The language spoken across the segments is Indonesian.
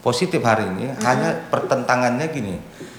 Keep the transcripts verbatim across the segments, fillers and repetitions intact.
positif hari ini, mm-hmm. hanya pertentangannya gini.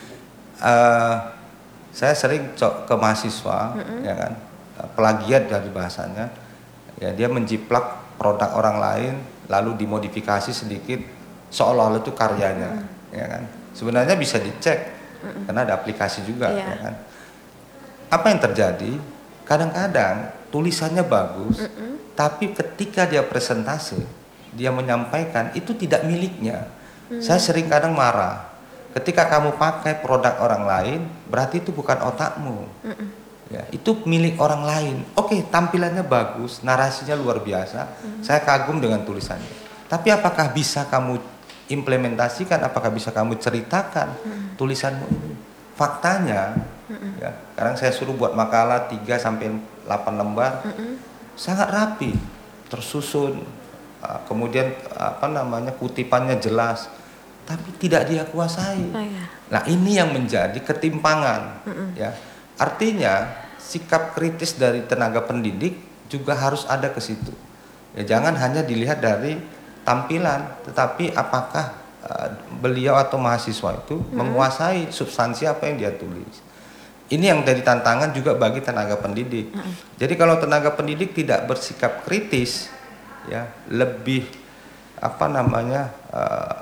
Uh, saya sering cok ke mahasiswa, mm-hmm. ya kan, plagiat dari bahasanya, ya dia menjiplak produk orang lain, lalu dimodifikasi sedikit, seolah-olah itu karyanya, mm-hmm. ya kan. Sebenarnya bisa dicek, mm-hmm. karena ada aplikasi juga, yeah. ya kan. Apa yang terjadi? Kadang-kadang tulisannya bagus, mm-hmm. tapi ketika dia presentasi, dia menyampaikan itu tidak miliknya. Mm-hmm. Saya sering kadang marah. Ketika kamu pakai produk orang lain, berarti itu bukan otakmu. Mm-mm. Ya, itu milik orang lain. Oke, tampilannya bagus, narasinya luar biasa. Mm-hmm. Saya kagum dengan tulisannya. Tapi apakah bisa kamu implementasikan? Apakah bisa kamu ceritakan mm-hmm. tulisanmu ini? Faktanya, mm-hmm. ya, sekarang saya suruh buat makalah tiga sampai delapan lembar, mm-hmm. sangat rapi, tersusun. Kemudian apa namanya kutipannya jelas. Tapi tidak dia kuasai. Oh, iya. Nah ini yang menjadi ketimpangan, mm-mm. ya. Artinya sikap kritis dari tenaga pendidik juga harus ada ke situ. Ya jangan hanya dilihat dari tampilan, tetapi apakah uh, beliau atau mahasiswa itu mm-hmm. menguasai substansi apa yang dia tulis. Ini yang jadi tantangan juga bagi tenaga pendidik. Mm-hmm. Jadi kalau tenaga pendidik tidak bersikap kritis, ya lebih apa namanya. Uh,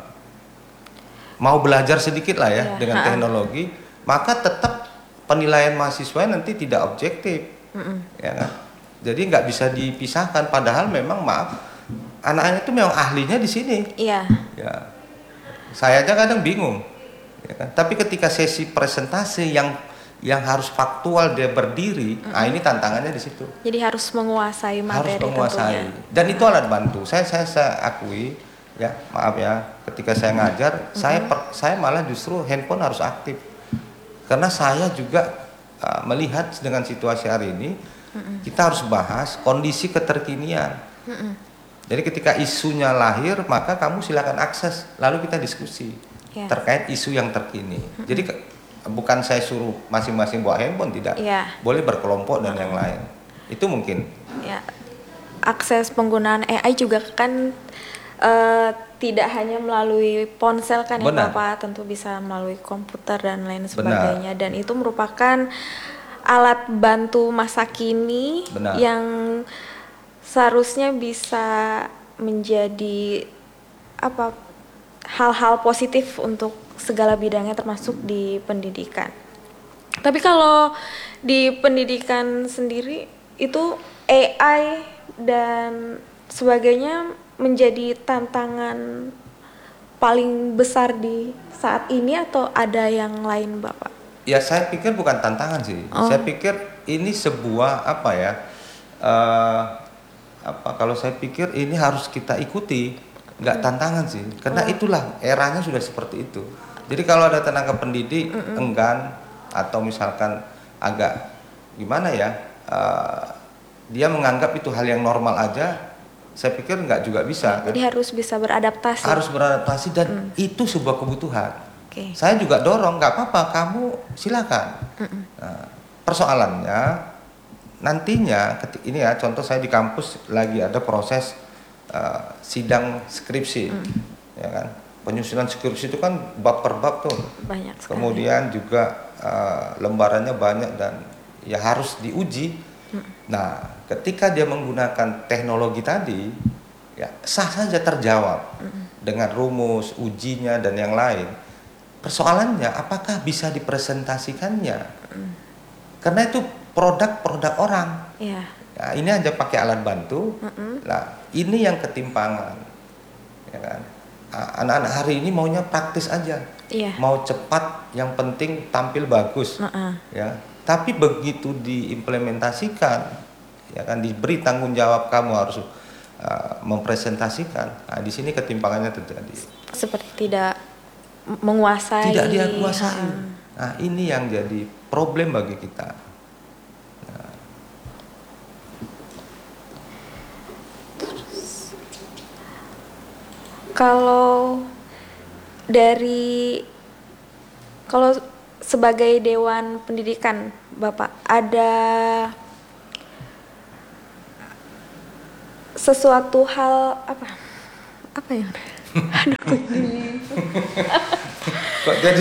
mau belajar sedikit lah ya, ya dengan ha-ha. teknologi, maka tetap penilaian mahasiswa nanti tidak objektif, mm-mm. ya kan? Jadi nggak bisa dipisahkan. Padahal memang maaf, anak-anak itu memang ahlinya di sini. Iya. Ya, saya aja kadang bingung, ya kan? Tapi ketika sesi presentasi yang yang harus faktual dia berdiri, mm-hmm. nah ini tantangannya di situ. Jadi harus menguasai materi. Harus menguasai. Tentunya. Dan itu alat bantu. Saya saya saya akui. Ya maaf ya, ketika saya ngajar, mm-hmm. saya per, saya malah justru handphone harus aktif, karena saya juga uh, melihat dengan situasi hari ini, mm-hmm. kita harus bahas kondisi keterkinian. Mm-hmm. Jadi ketika isunya lahir, maka kamu silakan akses, lalu kita diskusi yeah. terkait isu yang terkini. Mm-hmm. Jadi ke, bukan saya suruh masing-masing bawa handphone, tidak, yeah. boleh berkelompok dan mm-hmm. yang lain. Itu mungkin. Ya, akses penggunaan A I juga kan. Uh, tidak hanya melalui ponsel kan ya Bapak, tentu bisa melalui komputer dan lain sebagainya. Benar. Dan itu merupakan alat bantu masa kini. Benar. Yang seharusnya bisa menjadi apa hal-hal positif untuk segala bidangnya termasuk di pendidikan. Tapi kalau di pendidikan sendiri itu A I dan sebagainya menjadi tantangan paling besar di saat ini atau ada yang lain Bapak? Ya saya pikir bukan tantangan sih. Oh. Saya pikir ini sebuah apa ya? Uh, apa kalau saya pikir ini harus kita ikuti, nggak hmm. tantangan sih. Karena oh. itulah eranya sudah seperti itu. Jadi kalau ada tenaga pendidik Mm-mm. enggan atau misalkan agak gimana ya? Uh, dia menganggap itu hal yang normal aja. Saya pikir nggak juga bisa. Jadi kan? Harus bisa beradaptasi. Harus beradaptasi dan mm. itu sebuah kebutuhan. Okay. Saya juga dorong, nggak apa-apa, kamu silakan. Nah, persoalannya nantinya, ini ya contoh saya di kampus lagi ada proses uh, sidang skripsi, mm. ya kan? Penyusunan skripsi itu kan bab per bab tuh. Banyak sekali. Kemudian juga uh, lembarannya banyak dan ya harus diuji. Nah, ketika dia menggunakan teknologi tadi, ya sah saja terjawab mm. dengan rumus, ujinya dan yang lain. Persoalannya, apakah bisa dipresentasikannya? Mm. Karena itu produk-produk orang. Yeah. Ya, ini aja pakai alat bantu. Mm-mm. Nah, ini yang ketimpangan. Ya kan? Anak-anak hari ini maunya praktis aja, yeah. mau cepat, yang penting tampil bagus. Uh-uh. Ya. Tapi begitu diimplementasikan, ya kan diberi tanggung jawab kamu harus uh, mempresentasikan. Nah, di sini ketimpangannya terjadi. Seperti tidak menguasai. Tidak dia kuasai. Ha. Nah, ini yang jadi problem bagi kita. Nah. Kalau dari kalau sebagai Dewan Pendidikan, Bapak, ada sesuatu hal apa? Apa ya? Aduh, ini Kok jadi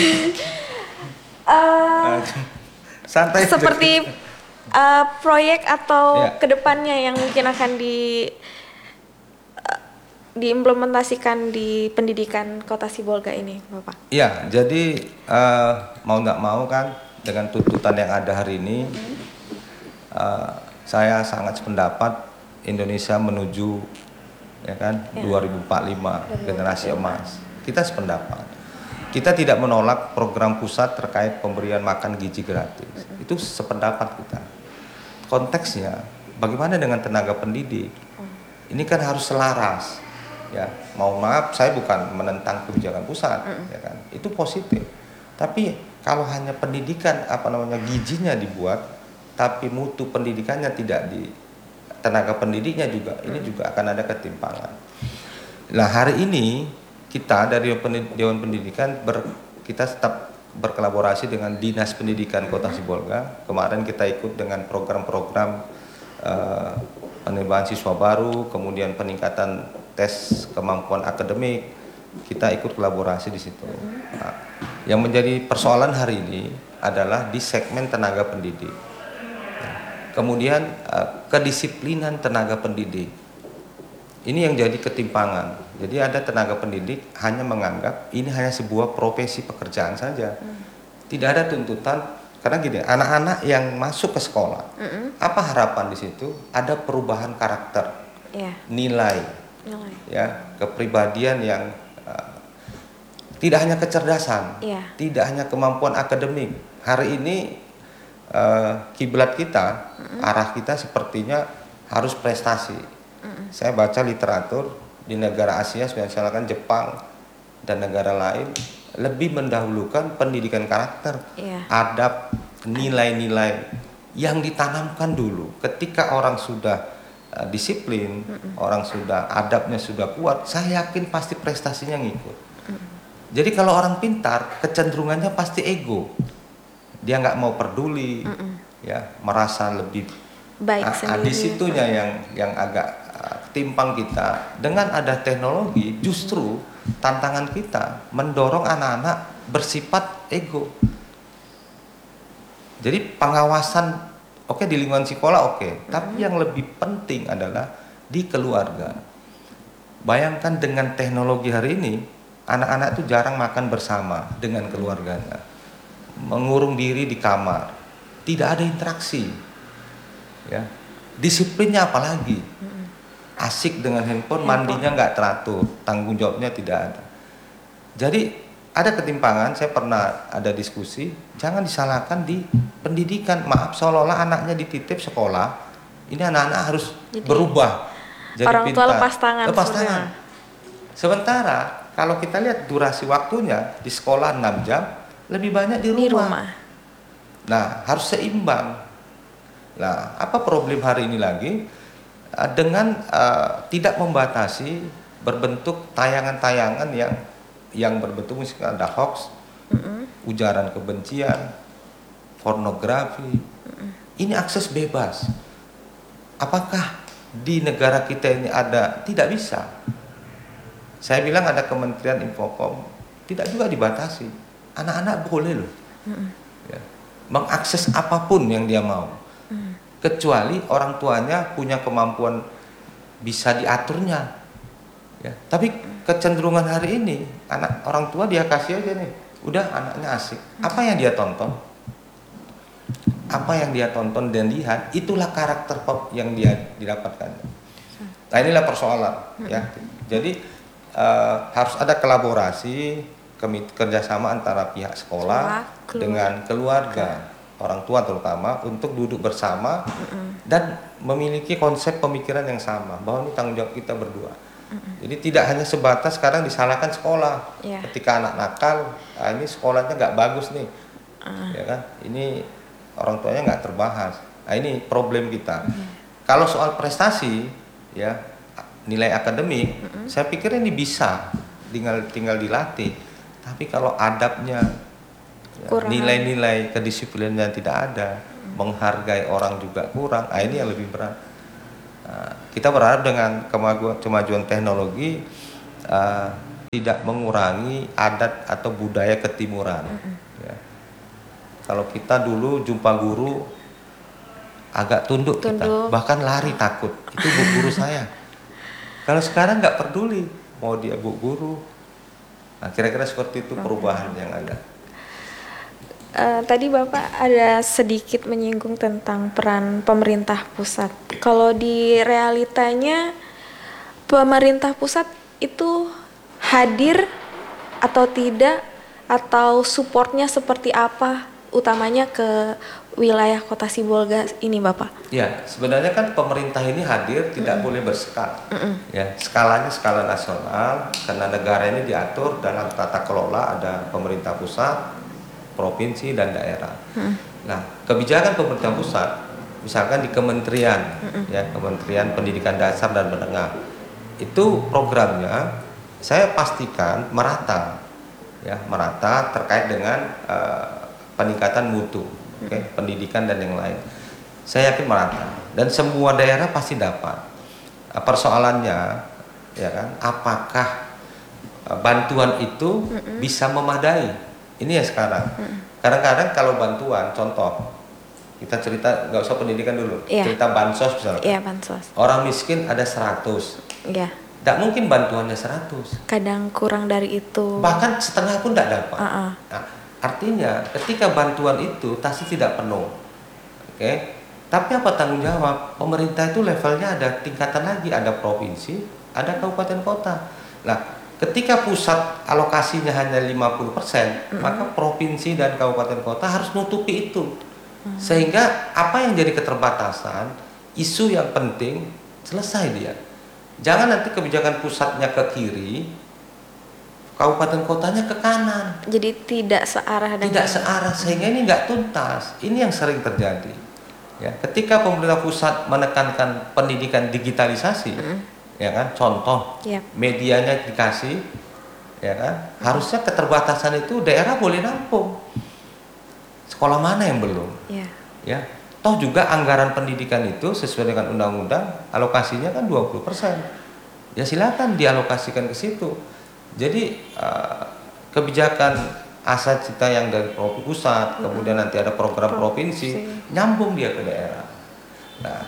uh, santai seperti uh, proyek atau ya. kedepannya yang mungkin akan di uh, diimplementasikan di pendidikan Kota Sibolga ini, Bapak? Iya, jadi uh, mau nggak mau kan dengan tuntutan yang ada hari ini, hmm. uh, saya sangat sependapat Indonesia menuju ya kan ya. dua ribu empat puluh lima generasi emas. Kita sependapat. Kita tidak menolak program pusat terkait pemberian makan gizi gratis. Mm-hmm. Itu sependapat kita. Konteksnya bagaimana dengan tenaga pendidik? Mm. Ini kan harus selaras. Ya, mau maaf saya bukan menentang kebijakan pusat, mm-hmm. ya kan. Itu positif. Tapi kalau hanya pendidikan apa namanya gizinya dibuat, tapi mutu pendidikannya tidak di tenaga pendidiknya juga, mm. ini juga akan ada ketimpangan. Nah, hari ini kita dari Dewan Pendidikan ber, kita tetap berkolaborasi dengan Dinas Pendidikan Kota Sibolga. Kemarin kita ikut dengan program-program uh, penerimaan siswa baru, kemudian peningkatan tes kemampuan akademik. Kita ikut kolaborasi di situ. Nah, yang menjadi persoalan hari ini adalah di segmen tenaga pendidik. Kemudian uh, kedisiplinan tenaga pendidik. Ini yang jadi ketimpangan. Jadi ada tenaga pendidik hanya menganggap ini hanya sebuah profesi pekerjaan saja. Hmm. Tidak ada tuntutan, karena gini, anak-anak yang masuk ke sekolah, mm-mm. apa harapan di situ? Ada perubahan karakter, yeah. nilai, nilai, ya, kepribadian yang uh, tidak hanya kecerdasan, yeah. tidak hanya kemampuan akademik. Hari ini uh, kiblat kita, mm-mm. arah kita sepertinya harus prestasi. Mm-mm. Saya baca literatur di negara Asia, misalkan Jepang dan negara lain, lebih mendahulukan pendidikan karakter, yeah. adab, nilai-nilai yang ditanamkan dulu. Ketika orang sudah uh, disiplin, Mm-mm. orang sudah adabnya sudah kuat, saya yakin pasti prestasinya ngikut. Mm-mm. Jadi kalau orang pintar, kecenderungannya pasti ego. Dia nggak mau peduli, Mm-mm. ya, merasa lebih baik uh, sendiri. Di situnya yang yang agak timpang kita. Dengan ada teknologi, justru tantangan kita mendorong anak-anak bersifat ego. Jadi pengawasan oke okay, di lingkungan sekolah oke, okay. mm-hmm. tapi yang lebih penting adalah di keluarga. Bayangkan dengan teknologi hari ini, anak-anak itu jarang makan bersama dengan keluarganya, mengurung diri di kamar, tidak ada interaksi, ya, disiplinnya apalagi. Mm-hmm. Asik dengan handphone, mandinya nggak teratur, tanggung jawabnya tidak ada. Jadi ada ketimpangan. Saya pernah ada diskusi, jangan disalahkan di pendidikan. Maaf, seolah-olah anaknya dititip sekolah, ini anak-anak harus jadi, berubah jadi orang pintar. tua lepas tangan. Lepas tangan. Sementara kalau kita lihat durasi waktunya di sekolah enam jam, lebih banyak di rumah. Di rumah. Nah, harus seimbang. Nah, apa problem hari ini lagi? Dengan uh, tidak membatasi berbentuk tayangan-tayangan yang yang berbentuk misalnya ada hoax, mm-hmm. ujaran kebencian, pornografi, mm-hmm. ini akses bebas. Apakah di negara kita ini ada? Tidak bisa. Saya bilang ada Kementerian Infocom, tidak juga dibatasi. Anak-anak boleh loh, mm-hmm. ya, mengakses apapun yang dia mau. Mm. Kecuali orang tuanya punya kemampuan bisa diaturnya, ya. Tapi kecenderungan hari ini anak orang tua dia kasih aja nih, udah anaknya asik. Apa yang dia tonton, apa yang dia tonton dan lihat, itulah karakter pop yang dia didapatkan. Nah inilah persoalan, ya. Jadi uh, harus ada kolaborasi, kerjasama antara pihak sekolah dengan keluarga. Orang tua terutama untuk duduk bersama mm-mm. dan memiliki konsep pemikiran yang sama bahwa ini tanggung jawab kita berdua. Mm-mm. Jadi tidak hanya sebatas sekarang disalahkan sekolah, yeah. ketika anak nakal, ah, ini sekolahnya nggak bagus nih, uh. ya kan? Ini orang tuanya nggak terbahas. Nah ini problem kita. Mm. Kalau soal prestasi, ya nilai akademik, mm-mm. saya pikir ini bisa tinggal tinggal dilatih. Tapi kalau adabnya ya, nilai-nilai kedisiplinannya tidak ada, hmm. menghargai orang juga kurang, nah ini yang lebih berat. Nah, kita berharap dengan kemajuan, kemajuan teknologi, uh, tidak mengurangi adat atau budaya ketimuran. Mm-hmm. Ya. Kalau kita dulu jumpa guru agak tunduk, tunduk. kita, bahkan lari takut. Itu bu guru saya. Kalau sekarang nggak peduli mau dia bu guru. Nah, kira-kira seperti itu perubahan mm-hmm. yang ada. Uh, tadi Bapak ada sedikit menyinggung tentang peran pemerintah pusat. Kalau di realitanya pemerintah pusat itu hadir atau tidak, atau supportnya seperti apa, utamanya ke wilayah Kota Sibolga ini, Bapak? Ya, sebenarnya kan pemerintah ini hadir tidak mm. boleh berskala. Mm-mm. Ya, skalanya skala nasional karena negara ini diatur dalam tata kelola, ada pemerintah pusat, provinsi dan daerah. Mm. Nah, kebijakan pemerintah pusat, misalkan di kementerian, Mm-mm. ya Kementerian Pendidikan Dasar dan Menengah, itu programnya saya pastikan merata, ya merata terkait dengan uh, peningkatan mutu, mm. okay, pendidikan dan yang lain. Saya yakin merata dan semua daerah pasti dapat. Uh, persoalannya, ya kan, apakah uh, bantuan itu Mm-mm. bisa memadai? Ini ya sekarang. Kadang-kadang kalau bantuan, contoh, kita cerita, nggak usah pendidikan dulu, yeah. cerita bansos misalnya. Yeah, bansos. Orang miskin ada seratus. Iya. Yeah. Tidak mungkin bantuannya seratus. Kadang kurang dari itu. Bahkan setengah pun tidak dapat. Uh-uh. Nah, artinya ketika bantuan itu pasti tidak penuh. Oke. Okay? Tapi apa tanggung jawab? Pemerintah itu levelnya ada tingkatan lagi, ada provinsi, ada kabupaten kota. Nah, ketika pusat alokasinya hanya lima puluh persen, mm-hmm. maka provinsi dan kabupaten kota harus nutupi itu. Mm-hmm. Sehingga apa yang jadi keterbatasan, isu yang penting selesai dia. Jangan nanti kebijakan pusatnya ke kiri, kabupaten kotanya ke kanan. Jadi tidak searah dengan Tidak searah, sehingga ini nggak tuntas. Ini yang sering terjadi. Ya, ketika pemerintah pusat menekankan pendidikan digitalisasi, mm-hmm. ya kan, contoh yep. medianya dikasih, ya kan, hmm. harusnya keterbatasan itu daerah boleh nampung. Sekolah mana yang belum? Yeah. Ya, toh juga anggaran pendidikan itu sesuai dengan undang-undang alokasinya kan dua puluh persen. Ya silakan dialokasikan ke situ. Jadi uh, kebijakan asa cita yang dari pusat, hmm. kemudian nanti ada program provinsi, provinsi, nyambung dia ke daerah. Nah,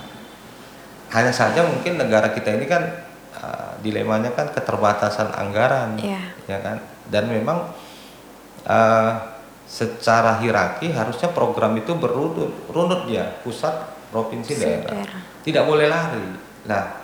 hanya saja mungkin negara kita ini kan uh, dilemanya kan keterbatasan anggaran, yeah. ya kan, dan memang uh, secara hierarki harusnya program itu berunut, runut dia, pusat, provinsi, daerah. daerah, tidak boleh lari. Nah,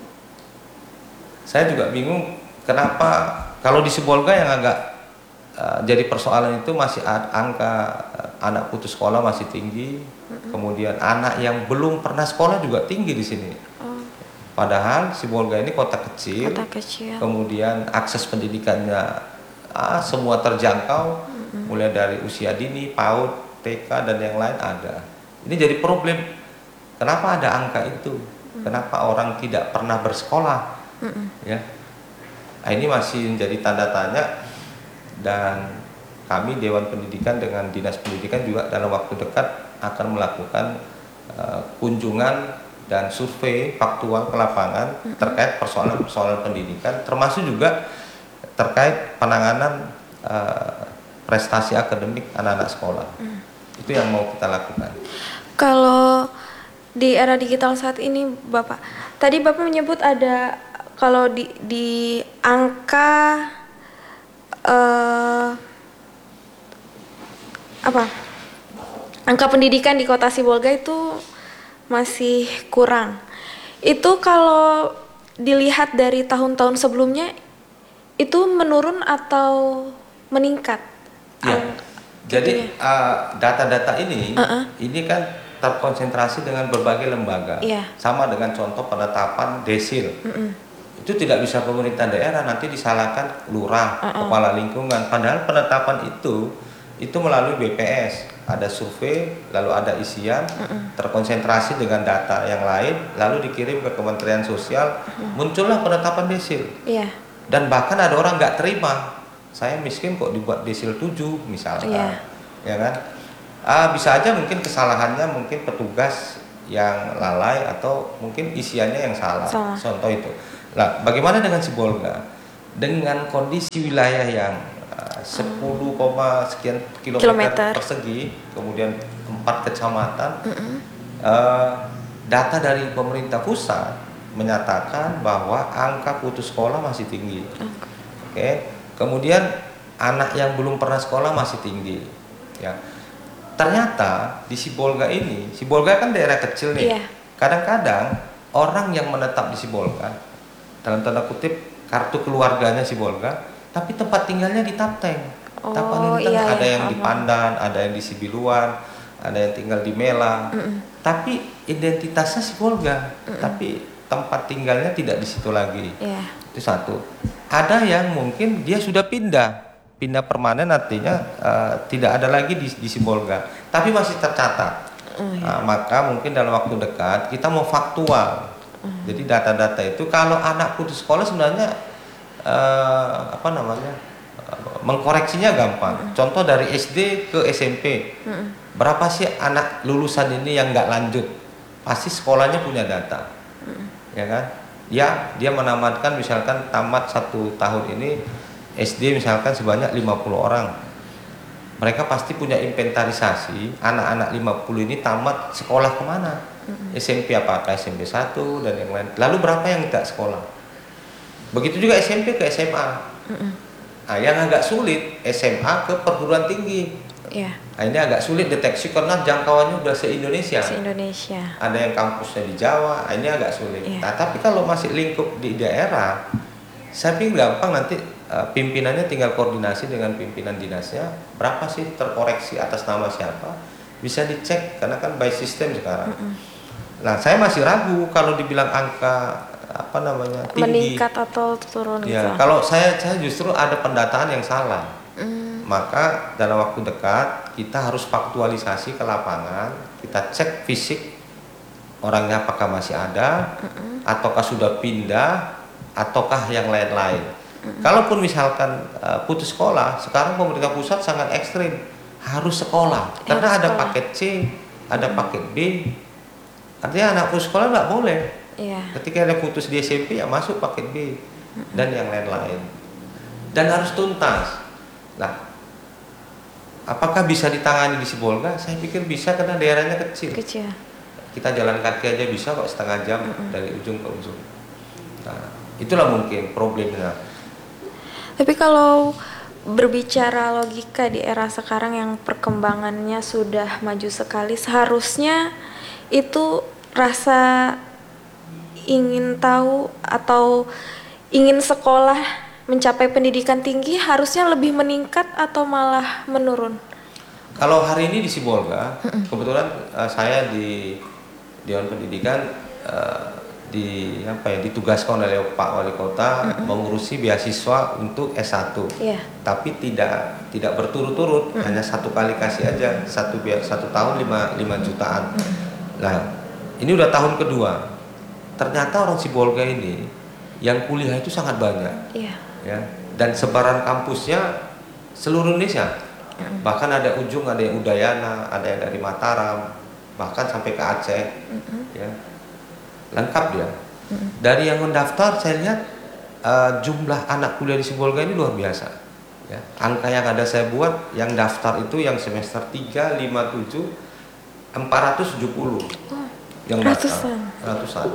saya juga bingung kenapa kalau di Sibolga yang agak uh, jadi persoalan itu masih angka uh, anak putus sekolah masih tinggi. Kemudian anak yang belum pernah sekolah juga tinggi di sini. Oh. Padahal Sibolga ini kota kecil, kota kecil. Kemudian akses pendidikannya ah, semua terjangkau, mm-hmm. mulai dari usia dini, PAUD, T K dan yang lain ada. Ini jadi problem. Kenapa ada angka itu? Mm-hmm. Kenapa orang tidak pernah bersekolah? Mm-hmm. Ya, nah, ini masih menjadi tanda tanya dan kami Dewan Pendidikan dengan Dinas Pendidikan juga dalam waktu dekat akan melakukan uh, kunjungan dan survei faktual ke lapangan mm-hmm. terkait persoalan-persoalan pendidikan, termasuk juga terkait penanganan uh, prestasi akademik anak-anak sekolah. Mm. Itu yang mau kita lakukan. Kalau di era digital saat ini, Bapak, tadi Bapak menyebut ada kalau di, di angka uh, apa? Angka pendidikan di Kota Sibolga itu masih kurang. Itu kalau dilihat dari tahun-tahun sebelumnya itu menurun atau meningkat? Ya. Um, Jadi uh, data-data ini uh-uh. ini kan terkonsentrasi dengan berbagai lembaga. Yeah. Sama dengan contoh penetapan desil. Uh-uh. Itu tidak bisa pemerintah daerah, nanti disalahkan lurah, uh-uh. kepala lingkungan. Padahal penetapan itu itu melalui B P S, ada survei, lalu ada isian, uh-uh. terkonsentrasi dengan data yang lain, lalu dikirim ke Kementerian Sosial, uh-uh. muncullah penetapan desil. Yeah. Dan bahkan ada orang nggak terima, saya miskin kok dibuat desil tujuh misalnya, yeah. ya kan? Ah, bisa aja mungkin kesalahannya mungkin petugas yang lalai atau mungkin isiannya yang salah, salah. Contoh itu. Nah, bagaimana dengan Sibolga? dengan kondisi wilayah yang uh, sepuluh, sekian kilometer, Kilometer. persegi, kemudian empat kecamatan, Mm-mm. uh, data dari pemerintah pusat menyatakan bahwa angka putus sekolah masih tinggi. Okay. Oke, kemudian anak yang belum pernah sekolah masih tinggi. Ya, ternyata di Sibolga ini, Sibolga kan daerah kecil nih. Iya. Kadang-kadang orang yang menetap di Sibolga, dalam tanda kutip kartu keluarganya Sibolga, tapi tempat tinggalnya di Tapteng. Oh, Tapanunten, iya, ada iya, yang di paham. Pandan, ada yang di Sibiluan, ada yang tinggal di Mela. Mm-mm. Tapi identitasnya Sibolga, Mm-mm. tapi tempat tinggalnya tidak di situ lagi. Iya. Itu satu. Ada yang mungkin dia sudah pindah, pindah permanen, artinya uh, tidak ada lagi di, di Sibolga, tapi masih tercatat. Oh, iya. Nah, maka mungkin dalam waktu dekat kita mau faktual. Mm. Jadi data-data itu kalau anak putus sekolah sebenarnya uh, apa namanya uh, mengkoreksinya gampang. Mm. Contoh dari S D ke S M P, mm. berapa sih anak lulusan ini yang nggak lanjut? Pasti sekolahnya punya data. Mm. Ya kan? Ya, dia menamatkan misalkan tamat satu tahun ini S D misalkan sebanyak lima puluh orang. Mereka pasti punya inventarisasi anak-anak lima puluh ini tamat sekolah kemana? Mm-hmm. S M P apakah S M P satu dan yang lain. Lalu berapa yang tidak sekolah? Begitu juga S M P ke S M A. Mm-hmm. Nah, yang agak sulit S M A ke perguruan tinggi. Yeah. Nah, ini agak sulit deteksi karena jangkauannya udah se-Indonesia. Se-Indonesia. Ada yang kampusnya di Jawa, ini agak sulit. Yeah. Nah, tapi kalau masih lingkup di daerah, saya pikir gampang nanti uh, pimpinannya tinggal koordinasi dengan pimpinan dinasnya, berapa sih terkoreksi atas nama siapa, bisa dicek karena kan by system sekarang. Mm-mm. Nah, saya masih ragu kalau dibilang angka apa namanya tinggi, meningkat atau turun. Ya, gitu. kalau saya saya justru ada pendataan yang salah. Mm. Maka dalam waktu dekat kita harus faktualisasi ke lapangan, kita cek fisik orangnya apakah masih ada, mm-mm. ataukah sudah pindah, ataukah yang lain-lain. Mm-mm. Kalaupun misalkan uh, putus sekolah, sekarang pemerintah pusat sangat ekstrim, harus sekolah ya, karena harus ada sekolah. Paket C, ada mm-hmm. paket B. Artinya anak putus sekolah nggak boleh. Yeah. Ketika ada putus di S M P ya masuk paket B, mm-hmm. dan yang lain-lain. Dan harus tuntas. Nah, apakah bisa ditangani di Sibolga? Saya pikir bisa karena daerahnya kecil. Kecil. Kita jalan kaki aja bisa kok setengah jam mm-hmm. dari ujung ke ujung. Nah, itulah mungkin problemnya. Tapi kalau berbicara logika di era sekarang yang perkembangannya sudah maju sekali, seharusnya itu rasa ingin tahu atau ingin sekolah mencapai pendidikan tinggi harusnya lebih meningkat atau malah menurun? Kalau hari ini di Sibolga, mm-mm. kebetulan uh, saya di Dewan Pendidikan uh, di apa ya ditugaskan oleh Pak Wali Kota mm-hmm. mengurusi beasiswa untuk S satu, yeah. tapi tidak tidak berturut-turut, mm-hmm. hanya satu kali kasih aja satu satu tahun lima lima jutaan. Mm-hmm. Nah, ini udah tahun kedua. Ternyata orang Sibolga ini yang kuliah itu sangat banyak, yeah. ya, dan sebaran kampusnya seluruh Indonesia. Mm-hmm. Bahkan ada ujung, ada yang Udayana, ada yang dari Mataram, bahkan sampai ke Aceh, mm-hmm. ya. Lengkap dia. Mm-hmm. Dari yang mendaftar saya lihat uh, jumlah anak kuliah di Sibolga ini luar biasa. Ya. Angka yang ada saya buat yang daftar itu yang semester tiga, lima, tujuh, empat ratus tujuh puluh. Oh, yang ratusan. daftar. Ratusan.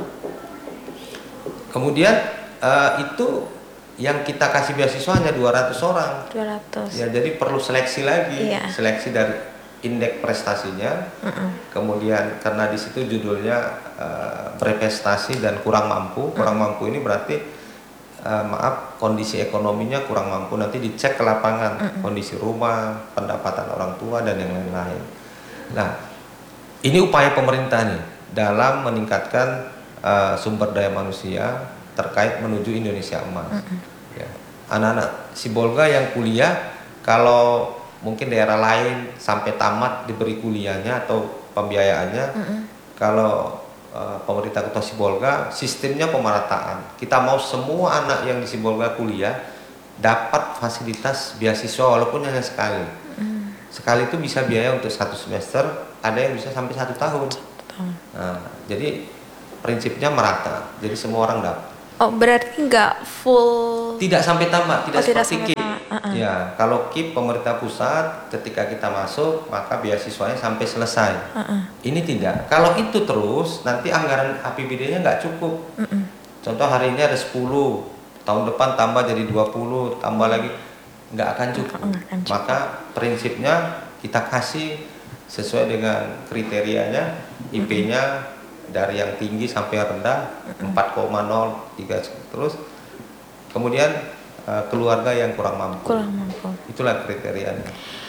Kemudian uh, itu yang kita kasih beasiswa hanya dua ratus orang. dua ratus. Ya, jadi perlu seleksi lagi. Iya. Seleksi dari indeks prestasinya, mm-mm. kemudian karena di situ judulnya uh, berprestasi dan kurang mampu, kurang mm-hmm. mampu ini berarti uh, maaf kondisi ekonominya kurang mampu, nanti dicek ke lapangan, mm-hmm. kondisi rumah, pendapatan orang tua dan yang lain-lain. Nah, ini upaya pemerintah nih dalam meningkatkan uh, sumber daya manusia terkait menuju Indonesia emas. Mm-hmm. Ya. Anak-anak Sibolga yang kuliah kalau mungkin daerah lain sampai tamat diberi kuliahnya atau pembiayaannya. Mm-hmm. Kalau uh, pemerintah Kota Sibolga sistemnya pemerataan. Kita mau semua anak yang di Sibolga kuliah dapat fasilitas beasiswa walaupun hanya sekali. Mm. Sekali itu bisa biaya untuk satu semester, ada yang bisa sampai satu tahun. Nah, jadi prinsipnya merata. Jadi semua orang dapat. Oh, berarti nggak full. Tidak sampai tamat, tidak Oh, tidak seperti sampai K I P. tamat. Uh-uh. Ya, kalau K I P pemerintah pusat ketika kita masuk maka beasiswanya sampai selesai. Uh-uh. Ini tidak. Kalau itu terus nanti anggaran A P B D-nya nggak cukup. Uh-uh. Contoh hari ini ada sepuluh, tahun depan tambah jadi dua puluh, tambah lagi, nggak akan cukup. Nggak akan cukup. Maka prinsipnya kita kasih sesuai dengan kriterianya, I P-nya dari yang tinggi sampai yang rendah, empat koma nol, tiga terus. Kemudian uh, keluarga yang kurang mampu. Kurang mampu. Itulah kriterianya.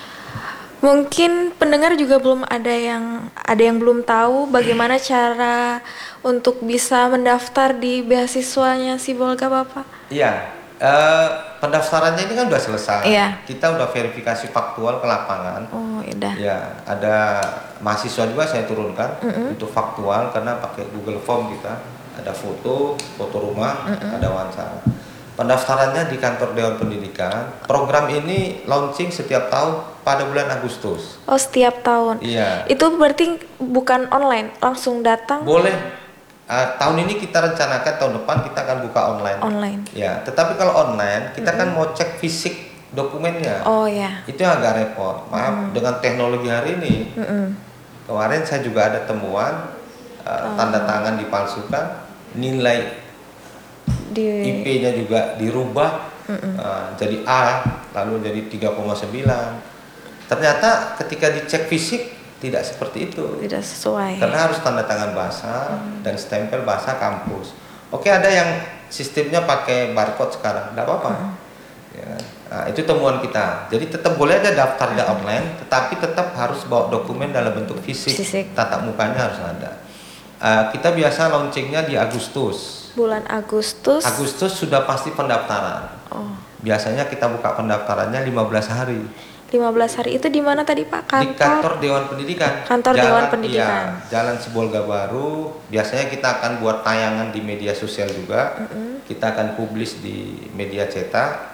Mungkin pendengar juga belum ada yang ada yang belum tahu bagaimana cara untuk bisa mendaftar di beasiswanya Sibolga, Bapak. Iya, uh, pendaftarannya ini kan udah selesai. Iya. Kita udah verifikasi faktual ke lapangan. Oh, udah. Ya, ada mahasiswa juga saya turunkan Mm-mm. untuk faktual karena pakai Google Form kita. Ada foto, foto rumah, Mm-mm. ada wawancara. Pendaftarannya di kantor Dewan Pendidikan. Program ini launching setiap tahun pada bulan Agustus. Oh, setiap tahun. Iya. Itu berarti bukan online, langsung datang. Boleh. Uh, tahun ini kita rencanakan tahun depan kita akan buka online. Online. Ya, tetapi kalau online kita kan mau cek fisik dokumennya. Oh ya. Itu yang agak repot. Maaf, Mm. dengan teknologi hari ini. Mm-mm. Kemarin saya juga ada temuan uh, Oh. tanda tangan dipalsukan, nilai Di. I P-nya juga dirubah uh, jadi A, lalu jadi tiga koma sembilan. Ternyata ketika dicek fisik tidak seperti itu. Tidak sesuai. Karena harus tanda tangan basah dan stempel basah kampus. Oke, ada yang sistemnya pakai barcode sekarang, tidak apa-apa. Ya, nah, itu temuan kita. Jadi tetap boleh ada daftarnya online, tetapi tetap harus bawa dokumen dalam bentuk fisik. Fisik. Tatap mukanya harus ada. Uh, kita biasa launchingnya di Agustus. Bulan Agustus. Agustus sudah pasti pendaftaran. Oh. Biasanya kita buka pendaftarannya lima belas hari. lima belas hari itu di mana tadi, Pak? Kantor. Di kantor Dewan Pendidikan. Kantor Dewan Pendidikan. Iya, Jalan Sibolga Baru. Biasanya kita akan buat tayangan di media sosial juga. Mm-mm. Kita akan publish di media cetak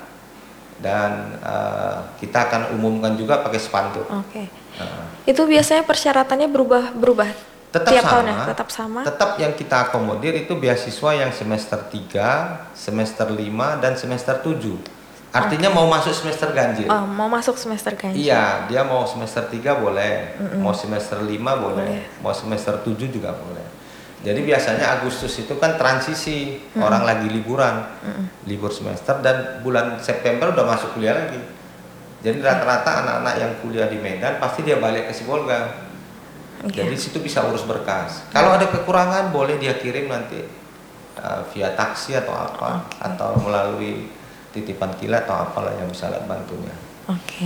dan uh, kita akan umumkan juga pakai spanduk. Oke. Uh, Itu biasanya persyaratannya berubah-berubah tetap tiap sama. tahunnya, tetap sama. Tetap yang kita akomodir itu beasiswa yang semester tiga, semester lima dan semester tujuh. Artinya mau masuk semester ganjil. Oh, mau masuk semester ganjil. Iya, dia mau semester tiga boleh, Mm-mm. mau semester lima boleh, Boleh. mau semester tujuh juga boleh. Jadi biasanya Agustus itu kan transisi, Mm-mm. orang lagi liburan, Mm-mm. libur semester dan bulan September udah masuk kuliah lagi. Jadi rata-rata anak-anak yang kuliah di Medan pasti dia balik ke Sibolga. Iya. Jadi situ bisa urus berkas. Kalau ada kekurangan boleh dia kirim nanti uh, via taksi atau apa, Oke. atau melalui titipan kilat atau apalah yang bisa bantunya. Oke.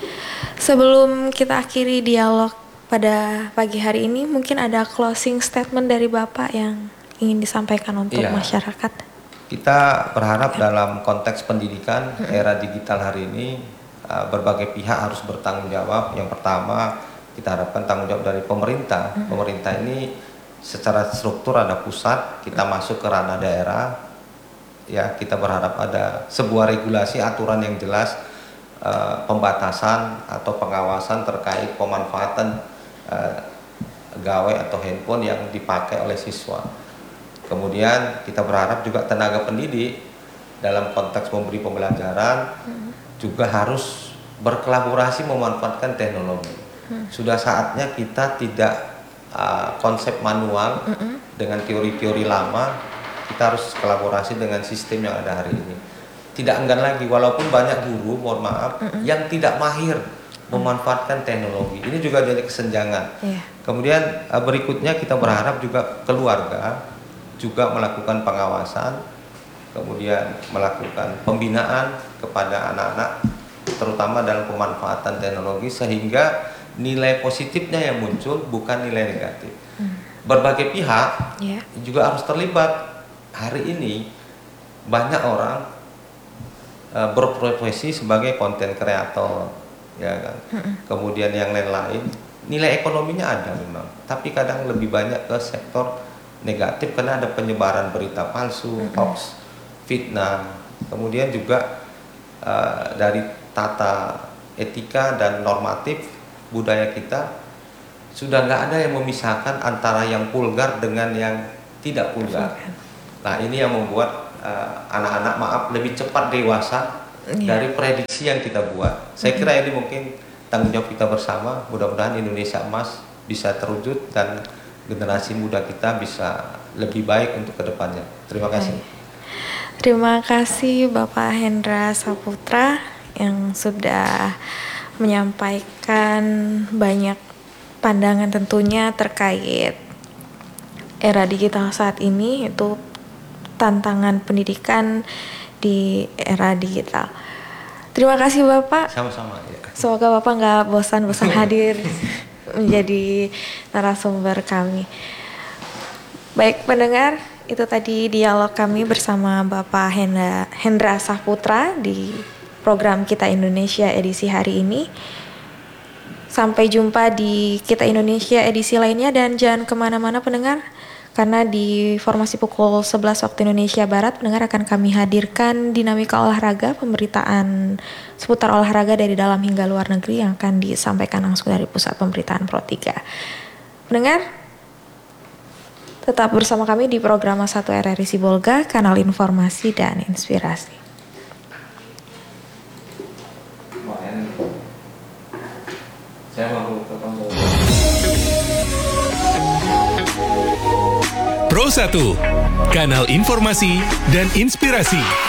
Sebelum kita akhiri dialog pada pagi hari ini, mungkin ada closing statement dari Bapak yang ingin disampaikan untuk Iya. masyarakat. Kita berharap dalam konteks pendidikan era digital hari ini uh, berbagai pihak harus bertanggung jawab. Yang pertama kita harapkan tanggung jawab dari pemerintah. Pemerintah ini secara struktur ada pusat, kita masuk ke ranah daerah. Ya, kita berharap ada sebuah regulasi aturan yang jelas, uh, pembatasan atau pengawasan terkait pemanfaatan uh, gawai atau handphone yang dipakai oleh siswa. Kemudian kita berharap juga tenaga pendidik dalam konteks memberi pembelajaran juga harus berkolaborasi memanfaatkan teknologi. Sudah saatnya kita tidak uh, konsep manual dengan teori-teori lama. Kita harus kolaborasi dengan sistem yang ada hari ini. Tidak enggan lagi, walaupun banyak guru, mohon maaf, Mm-mm. yang tidak mahir memanfaatkan teknologi. Ini juga jadi kesenjangan. Iya. Kemudian uh, berikutnya kita berharap juga keluarga juga melakukan pengawasan, kemudian melakukan pembinaan kepada anak-anak, terutama dalam pemanfaatan teknologi, sehingga nilai positifnya yang muncul bukan nilai negatif. Hmm. Berbagai pihak Iya. juga harus terlibat. Hari ini banyak orang uh, berprofesi sebagai konten kreator, ya kan. Mm-mm. Kemudian yang lain-lain, nilai ekonominya ada memang, tapi kadang lebih banyak ke sektor negatif karena ada penyebaran berita palsu, Mm-mm. hoax, fitnah. Kemudian juga uh, dari tata etika dan normatif budaya kita sudah nggak ada yang memisahkan antara yang vulgar dengan yang tidak vulgar. Nah, ini yang membuat uh, anak-anak maaf lebih cepat dewasa yeah. dari prediksi yang kita buat. Saya kira ini mungkin tanggung jawab kita bersama. Mudah-mudahan Indonesia Emas bisa terwujud dan generasi muda kita bisa lebih baik untuk kedepannya. Terima kasih. Terima kasih Bapak Hendra Saputra yang sudah menyampaikan banyak pandangan tentunya terkait era digital saat ini, itu tantangan pendidikan di era digital. Terima kasih Bapak. Sama-sama. Ya. Semoga Bapak nggak bosan-bosan hadir menjadi narasumber kami. Baik pendengar, itu tadi dialog kami bersama Bapak Hendra, Hendra Saputra di program Kita Indonesia edisi hari ini. Sampai jumpa di Kita Indonesia edisi lainnya dan jangan kemana-mana pendengar, karena di formasi pukul sebelas waktu Indonesia Barat pendengar akan kami hadirkan dinamika olahraga, pemberitaan seputar olahraga dari dalam hingga luar negeri yang akan disampaikan langsung dari Pusat Pemberitaan Pro tiga. Pendengar, tetap bersama kami di program satu R R I Sibolga, kanal informasi dan inspirasi. Saya mau ketemu. Pro satu, kanal informasi dan inspirasi.